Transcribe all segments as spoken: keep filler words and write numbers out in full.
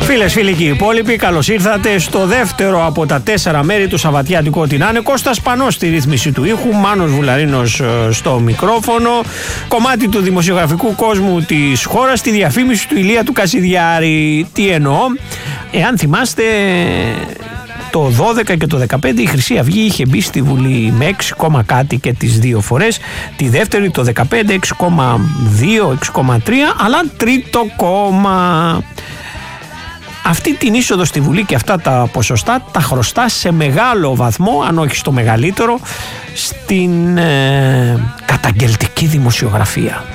Φίλες, φίλοι και οι υπόλοιποι, καλώς ήρθατε στο δεύτερο από τα τέσσερα μέρη του Σαββατιάτικου. Ό,τι να είναι. Κώστας Πανός στη ρύθμιση του ήχου, Μάνος Βουλαρίνος στο μικρόφωνο. Κομμάτι του δημοσιογραφικού κόσμου της χώρας, τη διαφήμιση του Ηλία του Κασιδιάρη. Τι εννοώ? Εάν θυμάστε, το δώδεκα και το δεκαπέντε η Χρυσή Αυγή είχε μπει στη Βουλή με έξι, κάτι και τις δύο φορές. Τη δεύτερη το δεκαπέντε έξι κόμμα δύο, έξι κόμμα τρία, αλλά τρίτο κόμμα. Αυτή την είσοδο στη Βουλή και αυτά τα ποσοστά τα χρωστά σε μεγάλο βαθμό, αν όχι στο μεγαλύτερο, στην ε, καταγγελτική δημοσιογραφία.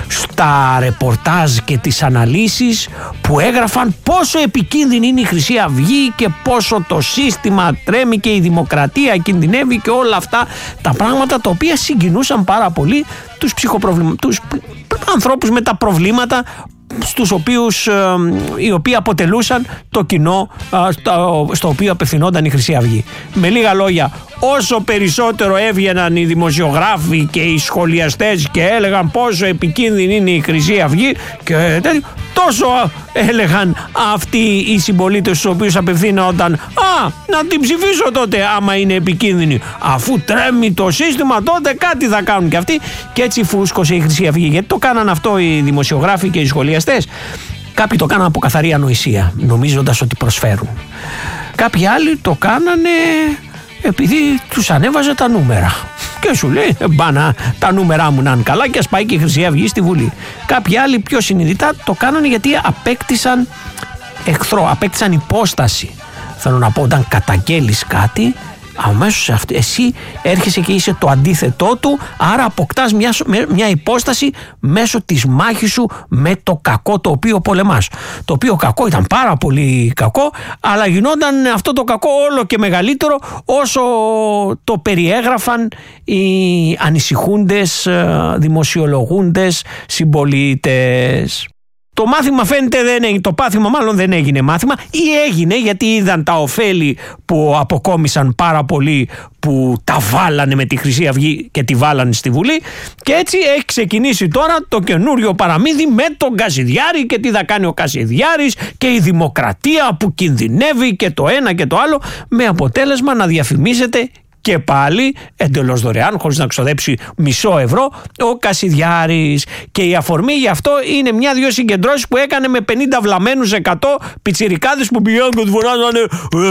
Στα ρεπορτάζ και τις αναλύσεις που έγραφαν πόσο επικίνδυνη είναι η Χρυσή Αυγή και πόσο το σύστημα τρέμει και η δημοκρατία κινδυνεύει και όλα αυτά τα πράγματα, τα οποία συγκινούσαν πάρα πολύ τους, ψυχοπροβλημα... τους ανθρώπους με τα προβλήματα, στους οποίους, ε, οι οποίοι αποτελούσαν το κοινό ε, στο, στο οποίο απευθυνόταν η Χρυσή Αυγή. Με λίγα λόγια, όσο περισσότερο έβγαιναν οι δημοσιογράφοι και οι σχολιαστές και έλεγαν πόσο επικίνδυνη είναι η Χρυσή Αυγή και τέτοιο, τόσο έλεγαν αυτοί οι συμπολίτες στους οποίους απευθύνονταν, α, να την ψηφίσω τότε άμα είναι επικίνδυνη, αφού τρέμει το σύστημα τότε κάτι θα κάνουν και αυτοί. Και έτσι φούσκωσε η Χρυσή Αυγή. Γιατί το κάναν αυτό οι δημοσιογράφοι και οι σχολιαστές? Κάποιοι το κάναν από καθαρή ανοησία, νομίζοντας ότι προσφέρουν. Κάποιοι άλλοι το κάνανε επειδή τους ανέβαζε τα νούμερα. Και σου λέει, μπάνα, τα νούμερά μου να είναι καλά και ας πάει και η Χρυσή Αυγή στη Βουλή. Κάποιοι άλλοι πιο συνειδητά το κάνανε γιατί απέκτησαν εχθρό, απέκτησαν υπόσταση. Θέλω να πω, όταν καταγγέλεις κάτι, αμέσως εσύ έρχεσαι και είσαι το αντίθετό του, άρα αποκτάς μια, μια υπόσταση μέσω της μάχης σου με το κακό το οποίο πολεμάς. Το οποίο κακό ήταν πάρα πολύ κακό, αλλά γινόταν αυτό το κακό όλο και μεγαλύτερο όσο το περιέγραφαν οι ανησυχούντες, δημοσιολογούντες συμπολίτες. Το μάθημα φαίνεται δεν έγινε, το πάθημα μάλλον δεν έγινε μάθημα, ή έγινε γιατί είδαν τα ωφέλη που αποκόμισαν πάρα πολλοί που τα βάλανε με τη Χρυσή Αυγή και τη βάλανε στη Βουλή, και έτσι έχει ξεκινήσει τώρα το καινούριο παραμύθι με τον Κασιδιάρη και τι θα κάνει ο Κασιδιάρης και η δημοκρατία που κινδυνεύει και το ένα και το άλλο, με αποτέλεσμα να διαφημίζεται και πάλι εντελώς δωρεάν, χωρίς να ξοδέψει μισό ευρώ, ο Κασιδιάρης. Και η αφορμή γι' αυτό είναι μια-δυο συγκεντρώσεις που έκανε με πενήντα βλαμμένους, εκατό πιτσιρικάδες που πηγαίνουν και του φωνάζανε.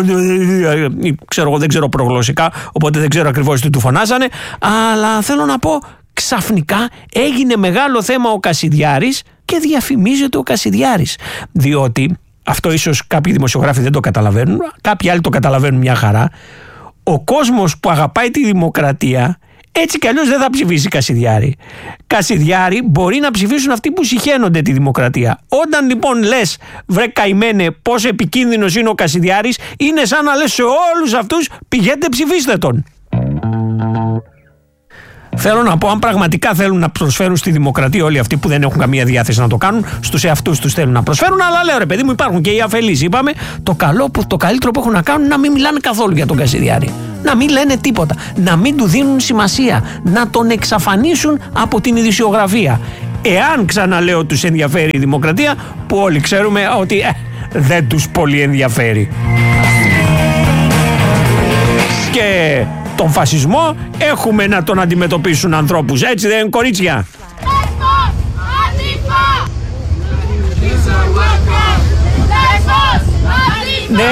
Ξέρω εγώ, δεν ξέρω προγλωσσικά, οπότε δεν ξέρω ακριβώς τι του φωνάζανε. Αλλά θέλω να πω, ξαφνικά έγινε μεγάλο θέμα ο Κασιδιάρης και διαφημίζεται ο Κασιδιάρης. Διότι αυτό ίσως κάποιοι δημοσιογράφοι δεν το καταλαβαίνουν, κάποιοι άλλοι το καταλαβαίνουν μια χαρά. Ο κόσμος που αγαπάει τη δημοκρατία έτσι κι αλλιώς δεν θα ψηφίσει Κασιδιάρη. Κασιδιάρη μπορεί να ψηφίσουν αυτοί που συχαίνονται τη δημοκρατία. Όταν λοιπόν λες, βρε καημένε, πόσο επικίνδυνος είναι ο Κασιδιάρης, είναι σαν να λες σε όλους αυτούς, πηγαίνετε ψηφίστε τον. Θέλω να πω, αν πραγματικά θέλουν να προσφέρουν στη δημοκρατία όλοι αυτοί που δεν έχουν καμία διάθεση να το κάνουν, στους εαυτούς τους θέλουν να προσφέρουν, αλλά λέω ρε παιδί μου, υπάρχουν και οι αφελείς. Είπαμε, το, καλό που, το καλύτερο που έχουν να κάνουν είναι να μην μιλάνε καθόλου για τον Κασιδιάρη. Να μην λένε τίποτα. Να μην του δίνουν σημασία. Να τον εξαφανίσουν από την ειδησιογραφία. Εάν, ξαναλέω, τους ενδιαφέρει η δημοκρατία, που όλοι ξέρουμε ότι ε, δεν τους πολύ ενδιαφέρει. Και τον φασισμό έχουμε να τον αντιμετωπίσουν ανθρώπους, έτσι δεν είναι, κορίτσια? Ναι.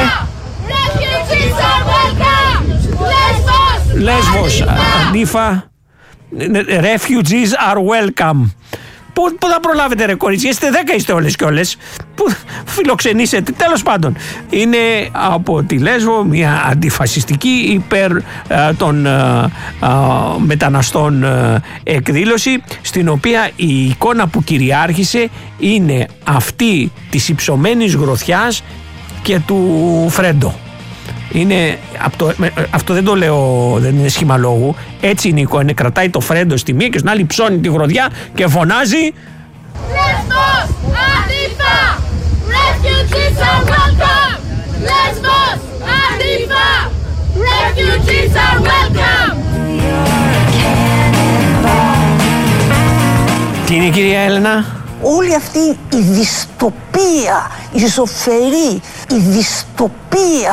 Λέσβος, Αντίφα, refugees are welcome. Πού θα προλάβετε ρε κορίτσια, είστε δέκα, είστε όλες και όλες. Πού φιλοξενήσετε, τέλος πάντων. Είναι από τη Λέσβο μια αντιφασιστική υπέρ α, των α, α, μεταναστών α, εκδήλωση, στην οποία η εικόνα που κυριάρχησε είναι αυτή της υψωμένης γροθιάς και του Φρέντο. Είναι, αυτό, αυτό δεν το λέω, δεν είναι σχήμα λόγου. Έτσι είναι η εικόνα. Κρατάει το Φρέντο στη μία και στην άλλη ψώνει τη γροδιά και φωνάζει Λέσβος, Αντίφα! Refugees are welcome! Λέσβος, Αντίφα! Refugees are welcome! Τι είναι, κυρία Έλενα? όλη αυτή η δυστοπία, η ζωφερή, η δυστοπία.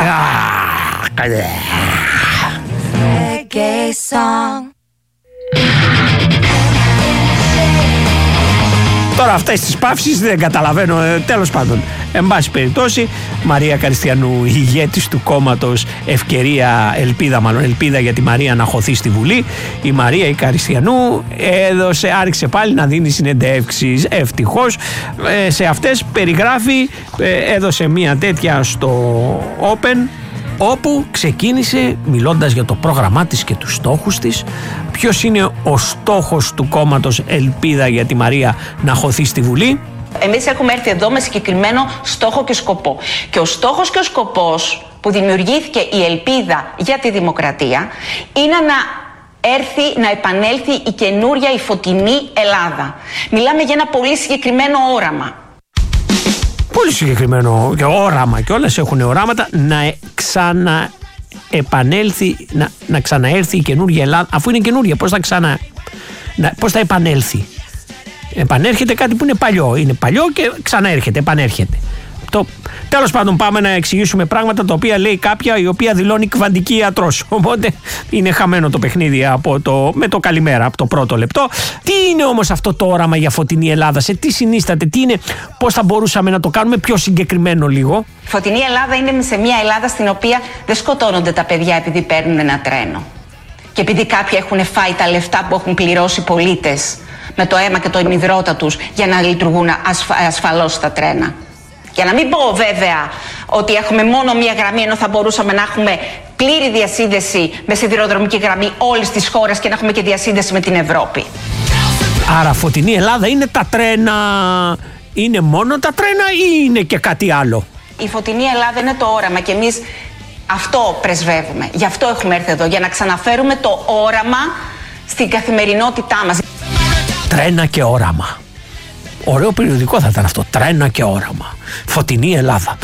Τώρα αυτές τις παύσεις δεν καταλαβαίνω, ε, τέλος πάντων. Εν πάση περιπτώσει, Μαρία Καριστιανού, ηγέτης του κόμματος Ευκαιρία, Ελπίδα μάλλον, Ελπίδα για τη Μαρία να χωθεί στη Βουλή. Η Μαρία η Καριστιανού έδωσε, άρχισε πάλι να δίνει συνεντεύξεις, ευτυχώς. Ε, σε αυτές περιγράφει, ε, έδωσε μια τέτοια στο Open, όπου ξεκίνησε μιλώντας για το πρόγραμμά της και τους στόχους της. Ποιος είναι ο στόχος του κόμματος Ελπίδα για τη Μαρία να χωθεί στη Βουλή? Εμείς έχουμε έρθει εδώ με συγκεκριμένο στόχο και σκοπό. Και ο στόχος και ο σκοπός που δημιουργήθηκε η Ελπίδα για τη Δημοκρατία είναι να έρθει, να επανέλθει η καινούρια, η φωτεινή Ελλάδα. Μιλάμε για ένα πολύ συγκεκριμένο όραμα. Πολύ συγκεκριμένο και όραμα, και όλες έχουν οράματα να ξαναεπανέλθει, να, να ξαναέρθει η καινούργια Ελλάδα. Αφού είναι καινούργια, πώς θα ξανα, να, πώς θα επανέλθει? Επανέρχεται κάτι που είναι παλιό. Είναι παλιό και ξαναέρχεται, επανέρχεται. Το, τέλος πάντων, πάμε να εξηγήσουμε πράγματα τα οποία λέει κάποια η οποία δηλώνει κβαντική ιατρός. Οπότε είναι χαμένο το παιχνίδι από το, με το καλημέρα από το πρώτο λεπτό. Τι είναι όμως αυτό το όραμα για φωτεινή Ελλάδα, σε τι συνίσταται, τι είναι, πώς θα μπορούσαμε να το κάνουμε πιο συγκεκριμένο λίγο? Η φωτεινή Ελλάδα είναι σε μια Ελλάδα στην οποία δεν σκοτώνονται τα παιδιά επειδή παίρνουν ένα τρένο. Και επειδή κάποιοι έχουν φάει τα λεφτά που έχουν πληρώσει οι πολίτες με το αίμα και το ημιδρώτα τους για να λειτουργούν ασφα, ασφαλώς τα τρένα. Για να μην πω βέβαια ότι έχουμε μόνο μία γραμμή, ενώ θα μπορούσαμε να έχουμε πλήρη διασύνδεση με σιδηροδρομική γραμμή όλης της χώρας και να έχουμε και διασύνδεση με την Ευρώπη. Άρα φωτεινή Ελλάδα είναι τα τρένα, είναι μόνο τα τρένα ή είναι και κάτι άλλο? Η φωτεινή Ελλάδα είναι το όραμα και εμείς αυτό πρεσβεύουμε. Γι' αυτό έχουμε έρθει εδώ, για να ξαναφέρουμε το όραμα στην καθημερινότητά μας. Τρένα και όραμα. Ωραίο περιοδικό θα ήταν αυτό. Τρένα και όραμα. Φωτεινή Ελλάδα.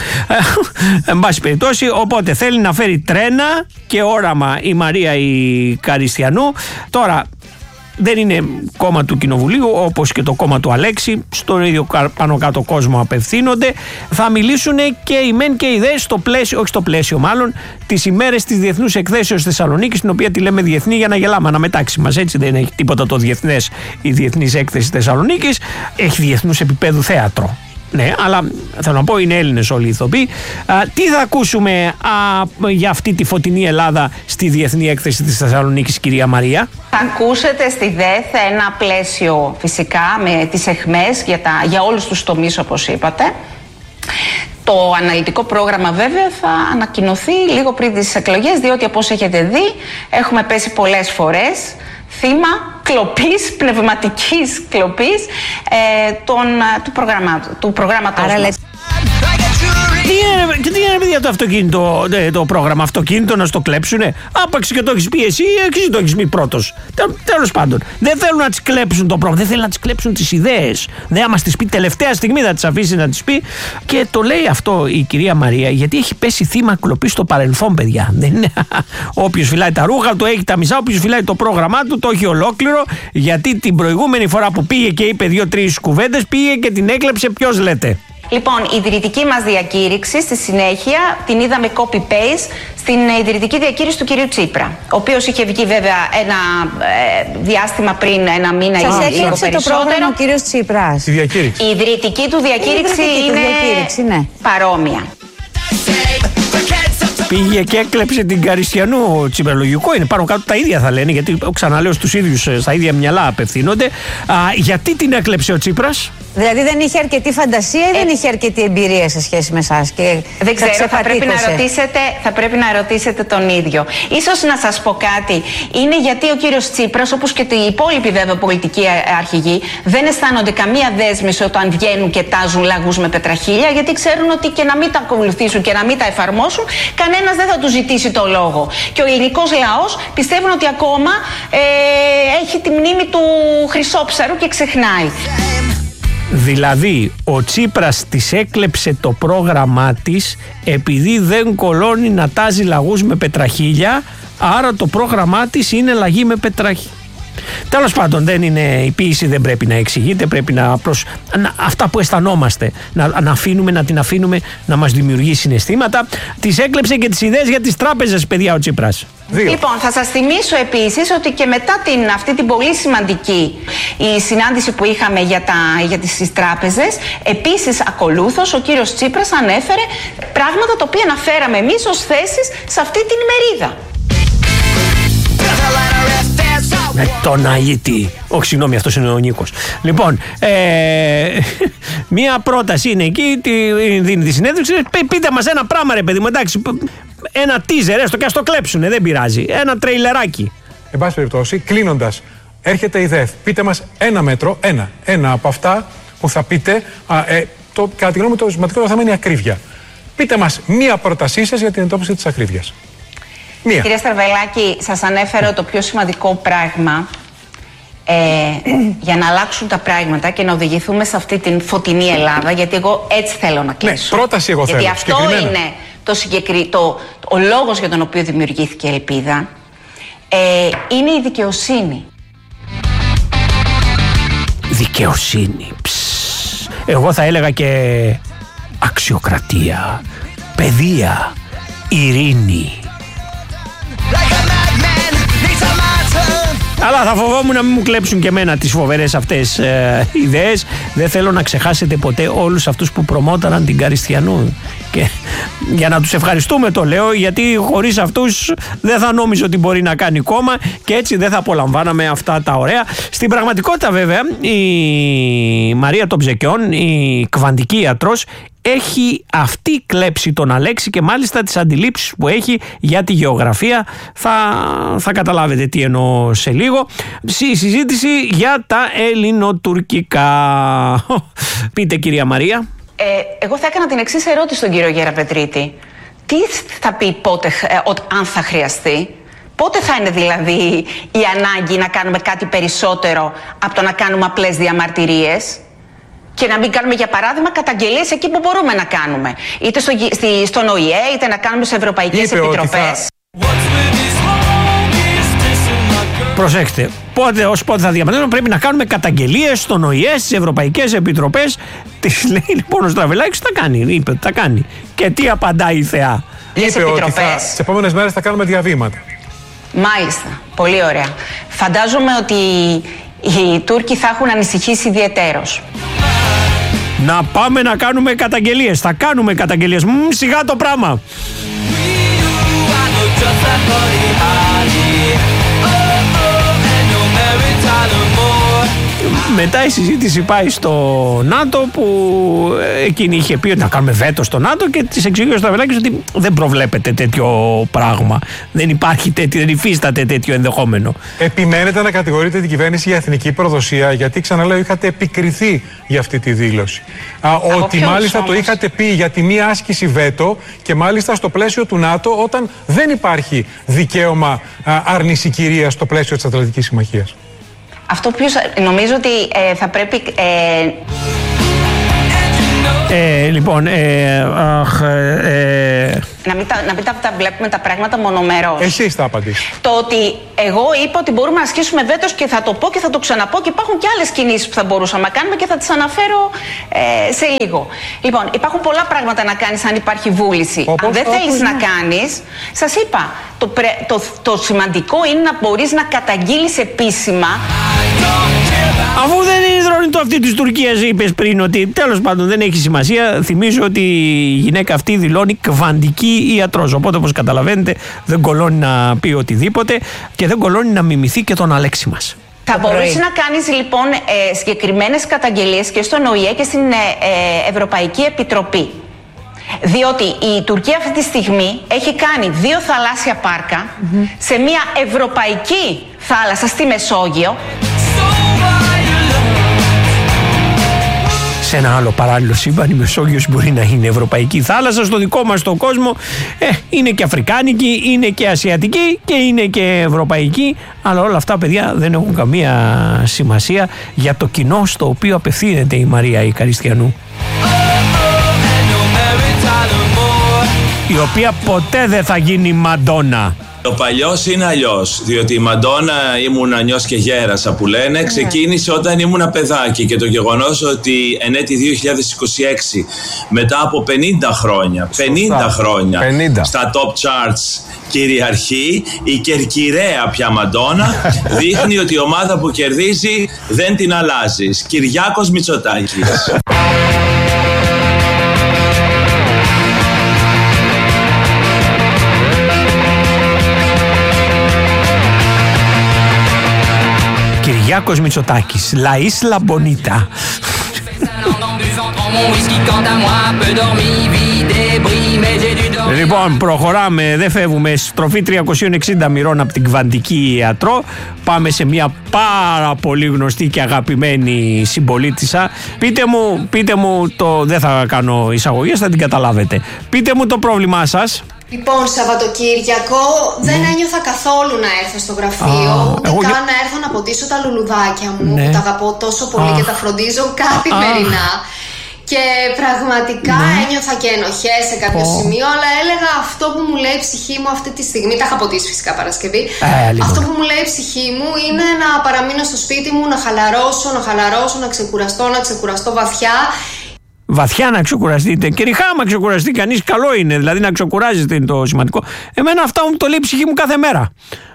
Ε, εν πάση περιπτώσει, οπότε θέλει να φέρει τρένα και όραμα η Μαρία η Καριστιανού. Τώρα, δεν είναι κόμμα του Κοινοβουλίου, όπως και το κόμμα του Αλέξη, στον ίδιο πάνω κάτω κόσμο απευθύνονται. Θα μιλήσουν και οι μεν και οι δε στο πλαίσιο, όχι στο πλαίσιο μάλλον, τις ημέρες της Διεθνούς Εκθέσεως Θεσσαλονίκης, την οποία τη λέμε διεθνή για να γελάμε αναμετάξει μας. Έτσι δεν έχει τίποτα το διεθνές η Διεθνής Έκθεση Θεσσαλονίκης, έχει διεθνούς επίπεδου θέατρο. Ναι, αλλά θέλω να πω είναι Έλληνες όλοι οι ηθοποιοί. Α, τι θα ακούσουμε α, για αυτή τη φωτεινή Ελλάδα στη Διεθνή Έκθεση της Θεσσαλονίκης, κυρία Μαρία? Θα ακούσετε στη ΔΕΘ ένα πλαίσιο φυσικά με τις αιχμές για, τα, για όλους τους τομείς όπως είπατε. Το αναλυτικό πρόγραμμα βέβαια θα ανακοινωθεί λίγο πριν τις εκλογές, διότι όπως έχετε δει έχουμε πέσει πολλές φορές θύμα κλοπής, πνευματικής κλοπής ε, των, του, προγραμμά, του προγράμματος Άρα, μας. Τι είναι, τι είναι παιδιά το αυτοκίνητο, το πρόγραμμα αυτοκίνητο να στο κλέψουνε? Άπαξ και το έχεις πει εσύ, εσύ το έχεις πει πρώτος. Τέλος πάντων, δεν θέλουν να τις κλέψουν το πρόγραμμα, δεν θέλουν να τις κλέψουν τις ιδέες. Δεν άμα τις πει τελευταία στιγμή θα τις αφήσει να τις πει. Και το λέει αυτό η κυρία Μαρία γιατί έχει πέσει θύμα κλοπής στο παρελθόν, παιδιά. Δεν είναι όποιος φυλάει τα ρούχα του έχει τα μισά, όποιος φυλάει το πρόγραμμά του το έχει ολόκληρο. Γιατί την προηγούμενη φορά που πήγε και είπε δύο-τρεις κουβέντες πήγε και την έκλεψε, ποιος λέτε? Λοιπόν, η ιδρυτική μας διακήρυξη στη συνέχεια την είδαμε copy-paste στην ιδρυτική διακήρυξη του κυρίου Τσίπρα, ο οποίος είχε βγει βέβαια ένα ε, διάστημα πριν, ένα μήνα ή λίγο περισσότερο. Σας έκλεψε το πρόγραμμα ο κύριος Τσίπρας. Η, διακήρυξη. η ιδρυτική του διακήρυξη η είναι διακήρυξη, ναι. παρόμοια. Πήγε και έκλεψε την Καριστιανού. Τσιπραλογικό είναι, πάνω κάτω τα ίδια θα λένε, γιατί ξαναλέω στους ίδιους, στα ίδια μυαλά απευθύνονται. Α, γιατί την έκλεψε ο Τσίπρας? Δηλαδή δεν είχε αρκετή φαντασία ή ε, δεν είχε αρκετή εμπειρία σε σχέση με εσάς? Και δεν ξέρω, θα πρέπει, να ρωτήσετε, θα πρέπει να ρωτήσετε τον ίδιο. Ίσως να σας πω κάτι. Είναι γιατί ο κύριος Τσίπρας, όπως και οι υπόλοιποι βέβαια πολιτικοί αρχηγοί, δεν αισθάνονται καμία δέσμευση όταν βγαίνουν και τάζουν λαγούς με πετραχίλια, γιατί ξέρουν ότι και να μην τα ακολουθήσουν και να μην τα εφαρμόσουν, κανένας δεν θα του ζητήσει το λόγο. Και ο ελληνικός λαός πιστεύουν ότι ακόμα ε, έχει τη μνήμη του Χρυσόψαρου και ξεχνάει. Δηλαδή ο Τσίπρας της έκλεψε το πρόγραμμά της επειδή δεν κολώνει να τάζει λαγούς με πετραχίλια, άρα το πρόγραμμά της είναι λαγή με πετραχίλια. Τέλος πάντων, δεν είναι, η ποίηση δεν πρέπει να εξηγείται, πρέπει να, απλώς, να αυτά που αισθανόμαστε να, να αφήνουμε, να την αφήνουμε να μας δημιουργεί συναισθήματα. Τις έκλεψε και τις ιδέες για τις τράπεζες, παιδιά, ο Τσίπρας. Δύο. Λοιπόν, θα σας θυμίσω επίσης ότι και μετά την, αυτή την πολύ σημαντική η συνάντηση που είχαμε για, τα, για τις τράπεζες, επίσης ακολούθως ο κύριος Τσίπρας ανέφερε πράγματα τα οποία αναφέραμε εμείς ως θέσεις σε αυτή την ημερίδα. Με τον Αΐτη. Όχι, συγγνώμη, αυτός είναι ο Νίκος. Λοιπόν, ε, μία πρόταση είναι εκεί, τη, δίνει τη συνέντευξη. Πείτε μας ένα πράγμα, ρε παιδί μου, εντάξει. Ένα teaser, έστω και ας το κλέψουνε, δεν πειράζει. Ένα τρέιλεράκι. Εν πάση περιπτώσει, κλείνοντας, έρχεται η ΔΕΘ. Πείτε μας ένα μέτρο, ένα. Ένα από αυτά που θα πείτε. Α, ε, το, κατά τη γνώμη μου, το σημαντικό θέμα είναι η ακρίβεια. Πείτε μας μία πρότασή σας για την εντόπιση της ακρίβειας. Μία. Κύριε Σταρβελάκη, σας ανέφερα το πιο σημαντικό πράγμα ε, για να αλλάξουν τα πράγματα και να οδηγηθούμε σε αυτή την φωτεινή Ελλάδα, γιατί εγώ έτσι θέλω να κλείσω. Ναι, πρόταση εγώ γιατί θέλω. Αυτό είναι το συγκεκρι... το... ο λόγος για τον οποίο δημιουργήθηκε η Ελπίδα. Ε, είναι η δικαιοσύνη. Δικαιοσύνη. Ψ. Εγώ θα έλεγα και αξιοκρατία, παιδεία, ειρήνη. Αλλά θα φοβόμουν να μην μου κλέψουν και εμένα τις φοβερές αυτές ε, ιδέες. Δεν θέλω να ξεχάσετε ποτέ όλους αυτούς που προμόταραν την Καριστιανού. Και για να τους ευχαριστούμε το λέω, γιατί χωρίς αυτούς δεν θα νόμιζω ότι μπορεί να κάνει κόμμα και έτσι δεν θα απολαμβάναμε αυτά τα ωραία. Στην πραγματικότητα βέβαια η Μαρία των Ψεκιών, η κβαντική ιατρός, έχει αυτή κλέψει τον Αλέξη και μάλιστα τις αντιλήψεις που έχει για τη γεωγραφία. Θα, θα καταλάβετε τι εννοώ σε λίγο. Συζήτηση για τα ελληνοτουρκικά. Πείτε, κυρία Μαρία. Ε, εγώ θα έκανα την εξής ερώτηση στον κύριο Γεραπετρίτη. Τι θα πει πότε, ε, αν θα χρειαστεί? Πότε θα είναι δηλαδή η ανάγκη να κάνουμε κάτι περισσότερο από το να κάνουμε απλές διαμαρτυρίες? Και να μην κάνουμε, για παράδειγμα, καταγγελίες εκεί που μπορούμε να κάνουμε. Είτε στο, στη, στον Ο Η Ε, είτε να κάνουμε σε ευρωπαϊκές επιτροπές. Θα... Προσέξτε, πότε, ως πότε θα διαμαρτυρούμε, πρέπει να κάνουμε καταγγελίες στον Ο Η Ε, στις ευρωπαϊκές επιτροπές. Τη λέει λοιπόν ο Στραβελάκης, τα κάνει, είπε, τα κάνει. Και τι απαντάει η θεά? Είπε ότι θα, τις επόμενες μέρες θα κάνουμε διαβήματα. Μάλιστα, πολύ ωραία. Φαντάζομαι ότι οι Τούρκοι θα έχουν ανησυχήσει ιδιαιτέρως. Να πάμε να κάνουμε καταγγελίες. Θα κάνουμε καταγγελίες. Μ, σιγά το πράγμα. Μετά η συζήτηση πάει στο ΝΑΤΟ, που εκείνη είχε πει ότι να κάνουμε βέτο στο ΝΑΤΟ και της εξηγεί ο Στραβελάκης ότι δεν προβλέπεται τέτοιο πράγμα. Δεν υπάρχει τέτοιο, δεν υφίσταται τέτοιο ενδεχόμενο. Επιμένετε να κατηγορείτε την κυβέρνηση για εθνική προδοσία, γιατί ξαναλέω είχατε επικριθεί για αυτή τη δήλωση. Α, ότι μάλιστα όμως το είχατε πει για τη μία άσκηση βέτο και μάλιστα στο πλαίσιο του ΝΑΤΟ, όταν δεν υπάρχει δικαίωμα άρνηση κυρίας στο πλαίσιο της Ατλαντικής Συμμαχίας. Αυτό που νομίζω ότι ε, θα πρέπει... Ε... Ε, λοιπόν, ε, αχ, ε, να μην, τα, να μην τα, τα βλέπουμε τα πράγματα μονομερώς. Εσείς θα απαντήσετε. Το ότι εγώ είπα ότι μπορούμε να ασκήσουμε βέτος και θα το πω και θα το ξαναπώ και υπάρχουν και άλλες κινήσεις που θα μπορούσαμε να κάνουμε και θα τις αναφέρω ε, σε λίγο. Λοιπόν, υπάρχουν πολλά πράγματα να κάνεις αν υπάρχει βούληση. Όπως, αν δεν όπως, θέλεις όπως, να κάνεις, σας είπα, το, πρε, το, το σημαντικό είναι να μπορείς να καταγγείλεις επίσημα. Αφού δεν είναι υδρονητό αυτή της Τουρκίας, είπες πριν ότι τέλος πάντων δεν έχει σημασία. Θυμίζω ότι η γυναίκα αυτή δηλώνει κβαντική ιατρός. Οπότε, όπως καταλαβαίνετε, δεν κολώνει να πει οτιδήποτε και δεν κολώνει να μιμηθεί και τον Αλέξη μας. Θα μπορείς να κάνεις λοιπόν ε, συγκεκριμένες καταγγελίες και στον Ο Η Ε και στην ε, Ευρωπαϊκή Επιτροπή. Διότι η Τουρκία αυτή τη στιγμή έχει κάνει δύο θαλάσσια πάρκα mm-hmm. σε μια ευρωπαϊκή θάλασσα στη Μεσόγειο. Σε ένα άλλο παράλληλο σύμπαν η Μεσόγειος μπορεί να είναι ευρωπαϊκή θάλασσα. Στο δικό μας τον κόσμο ε, είναι και αφρικάνικη, είναι και ασιατική και είναι και ευρωπαϊκή. Αλλά όλα αυτά, παιδιά, δεν έχουν καμία σημασία για το κοινό στο οποίο απευθύνεται η Μαρία η Καριστιανού, η οποία ποτέ δεν θα γίνει Μαντόνα. Το παλιός είναι αλλιώς, διότι η Μαντόνα ήμουν ανιός και γέρασα που λένε, ξεκίνησε όταν ήμουν παιδάκι και το γεγονός ότι εν έτη δύο χιλιάδες είκοσι έξι μετά από πενήντα χρόνια, πενήντα χρόνια πενήντα στα top charts κυριαρχεί η κερκυραία πια Μαντόνα, δείχνει ότι η ομάδα που κερδίζει δεν την αλλάζεις. Κυριάκος Μητσοτάκης. Κυριάκος Μητσοτάκης, La Isla Bonita. Λοιπόν, προχωράμε, δεν φεύγουμε. Στροφή τριακόσια εξήντα μοιρών από την Κβαντική Ιατρό. Πάμε σε μια πάρα πολύ γνωστή και αγαπημένη συμπολίτισσα. Πείτε μου, πείτε μου το, δεν θα κάνω εισαγωγές, θα την καταλάβετε. Πείτε μου το πρόβλημά σας. Λοιπόν, Σαββατοκύριακο δεν mm. ένιωθα καθόλου να έρθω στο γραφείο, ah, ούτε εγώ... καν να έρθω να ποτίσω τα λουλουδάκια μου, ναι. που τα αγαπώ τόσο πολύ ah. και τα φροντίζω καθημερινά. Ah. Και πραγματικά ναι. ένιωθα και ενοχές σε κάποιο oh. σημείο, αλλά έλεγα αυτό που μου λέει η ψυχή μου αυτή τη στιγμή. Τα είχα ποτίσει φυσικά Παρασκευή. Ε, αυτό που μου λέει η ψυχή μου είναι να παραμείνω στο σπίτι μου, να χαλαρώσω, να χαλαρώσω, να ξεκουραστώ, να ξεκουραστώ βαθιά. Βαθιά να ξεκουραστείτε και ριχά να ξεκουραστεί κανείς, καλό είναι, δηλαδή να ξεκουράζεται είναι το σημαντικό. Εμένα αυτά μου το λέει η ψυχή μου κάθε μέρα.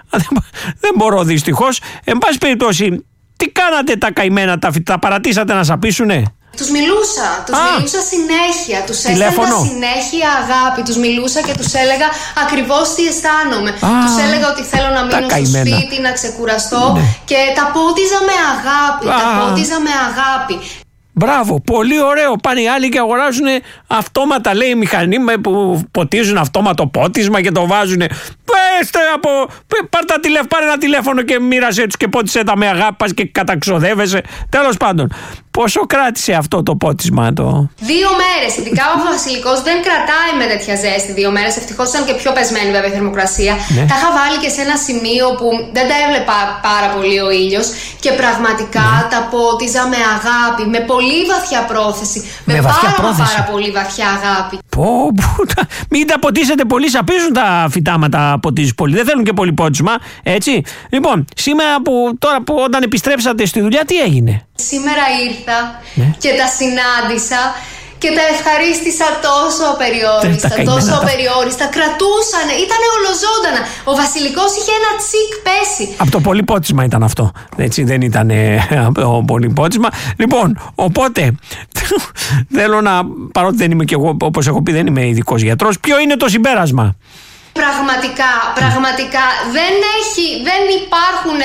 Δεν μπορώ δυστυχώς. Εν πάση περιπτώσει, τι κάνατε τα καημένα, τα, τα παρατήσατε να σαπίσουνε? Τους μιλούσα, τους Α, μιλούσα συνέχεια, τους έστελνα συνέχεια αγάπη, τους μιλούσα και τους έλεγα ακριβώς τι αισθάνομαι. Α, τους έλεγα ότι θέλω να μείνω στο σπίτι, να ξεκουραστώ, ναι. και τα πότιζα με αγάπη, Α, τα πότιζα με αγάπη. Μπράβο, πολύ ωραίο. Πάνε οι άλλοι και αγοράζουν αυτόματα, λέει, μηχανή που ποτίζουν αυτόματο πότισμα και το βάζουν. Πέστε από. Πάρ' τα τηλέφωνο, πάρε ένα τηλέφωνο και μοίρασε τους και πότισε τα με αγάπη, πας και καταξοδεύεσαι. Τέλος πάντων, πόσο κράτησε αυτό το πότισμα το. Δύο μέρες. Ειδικά ο βασιλικός δεν κρατάει με τέτοια ζέστη δύο μέρες. Ευτυχώς ήταν και πιο πεσμένη βέβαια η θερμοκρασία. Ναι. Τα είχα βάλει και σε ένα σημείο που δεν τα έβλεπα πάρα πολύ ο ήλιος και πραγματικά ναι. τα πότιζα με αγάπη, με πολύ βαθιά πρόθεση. Με, με βαθιά πάρα, πρόθεση. πάρα πολύ βαθιά αγάπη. Πω, πω, μην τα ποτίσετε πολύ, σαπίζουν τα φυτάματα, ποτίζεις πολύ. Δεν θέλουν και πολύ πότισμα, έτσι. Λοιπόν, σήμερα που, τώρα που όταν επιστρέψατε στη δουλειά, τι έγινε? Σήμερα ήρθα ναι. και τα συνάντησα και τα ευχαρίστησα τόσο απεριόριστα, τόσο απεριόριστα. Κρατούσανε, ήτανε ολοζώντανα. Ο βασιλικός είχε ένα τσικ πέσει. Από το πολύ πότισμα ήταν αυτό. Έτσι, δεν ήταν από το πολύ πότισμα. Λοιπόν, οπότε θέλω να, παρότι δεν είμαι και εγώ, όπως έχω πει, δεν είμαι ειδικός γιατρός, ποιο είναι το συμπέρασμα? Πραγματικά, πραγματικά δεν έχει, δεν υπάρχουν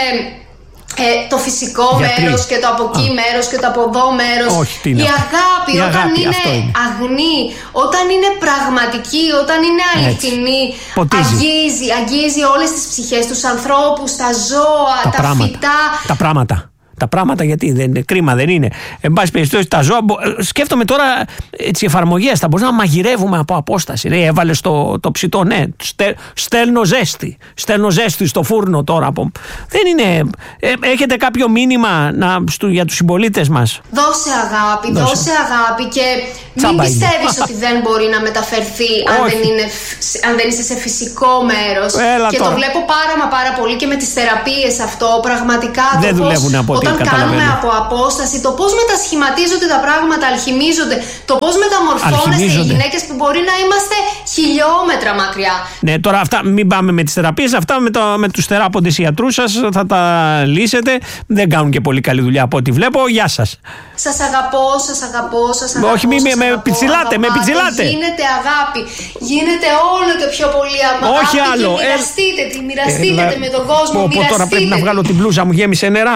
ε, το φυσικό Γιατροί. μέρος και το από εκεί Α. μέρος και το από εδώ μέρος. Όχι, τι η αγάπη, η όταν αγάπη, είναι, είναι αγνή, όταν είναι πραγματική, όταν είναι αληθινή, αγγίζει, αγγίζει όλες τις ψυχές, τους ανθρώπους, τα ζώα, τα, τα φυτά. Τα πράγματα. Τα πράγματα, γιατί δεν, κρίμα δεν είναι. Εν πάση περιπτώσει, τα ζώα. Σκέφτομαι τώρα τις εφαρμογές. Θα μπορούσαμε να μαγειρεύουμε από απόσταση. Ρε, έβαλε το, το ψητό, ναι. Στε, στέλνω ζέστη. Στέλνω ζέστη στο φούρνο τώρα. Από, δεν είναι. Ε, έχετε κάποιο μήνυμα να, στου, για τους συμπολίτες μας? Δώσε αγάπη, δώσε, δώσε αγάπη και μην πιστεύεις ότι δεν μπορεί να μεταφερθεί αν δεν, είναι, αν δεν είσαι σε φυσικό μέρος. Έλα και τώρα. το βλέπω πάρα μα πάρα πολύ και με τις θεραπείες αυτό. Πραγματικά δεν το δουλεύουν από πώς, όταν κάνουμε από απόσταση, το πώς μετασχηματίζονται τα πράγματα, αλχημίζονται, το πώς μεταμορφώνεστε οι γυναίκες που μπορεί να είμαστε χιλιόμετρα μακριά. Ναι, τώρα αυτά μην πάμε με τις θεραπείες, αυτά με, το, με τους θεράποντες ιατρούς σας θα τα λύσετε. Δεν κάνουν και πολύ καλή δουλειά από ό,τι βλέπω. Γεια σας. Σας αγαπώ, σας αγαπώ, σας αγαπώ. Όχι, μην με πιτσιλάτε, με πιτσιλάτε. Γίνεται αγάπη, γίνεται όλο και πιο πολύ αγάπη. Όχι άλλο. Και μοιραστείτε τη, μοιραστείτε ε, με τον κόσμο. Πω, πω, τώρα πρέπει να βγάλω την μπλούζα μου, γέμισε νερά.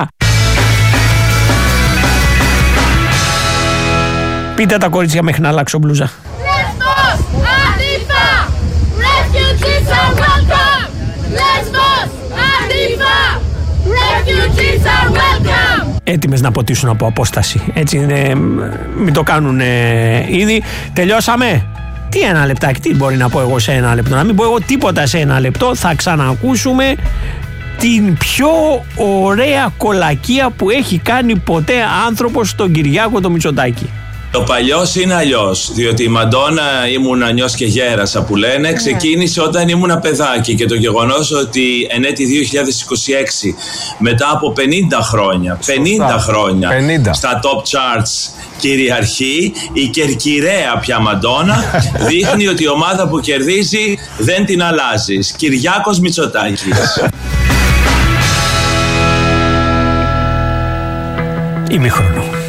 Πείτε τα κορίτσια μέχρι να αλλάξω μπλούζα. Lesbos, Antifa, refugees are welcome. Lesbos, Antifa, refugees are welcome. Έτοιμες να ποτίσουν από απόσταση. Έτσι είναι, μην το κάνουν ε, ήδη. Τελειώσαμε. Τι ένα λεπτάκι, τι μπορεί να πω εγώ σε ένα λεπτό? Να μην πω εγώ τίποτα σε ένα λεπτό. Θα ξανακούσουμε την πιο ωραία κολακία που έχει κάνει ποτέ άνθρωπος, τον Κυριάκο το Μητσοτάκη. Το παλιός είναι αλλιώς, διότι η Μαντόνα ήμουν νιός και γέρασα που λένε, ξεκίνησε όταν ήμουν παιδάκι και το γεγονός ότι εν έτη δύο χιλιάδες είκοσι έξι μετά από πενήντα χρόνια, πενήντα χρόνια πενήντα στα top charts κυριαρχεί η κερκυραία πια Μαντόνα, δείχνει ότι η ομάδα που κερδίζει δεν την αλλάζεις. Κυριάκος Μητσοτάκης. Ημίχρονο.